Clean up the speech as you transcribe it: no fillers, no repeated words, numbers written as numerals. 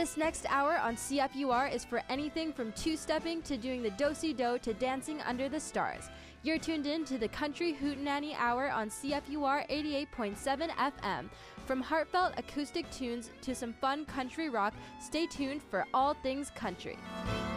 This next hour on CFUR is for anything from two-stepping to doing the do-si-do to dancing under the stars. You're tuned in to the Country Hootenanny Hour on CFUR 88.7 FM. From heartfelt acoustic tunes to some fun country rock, stay tuned for all things country.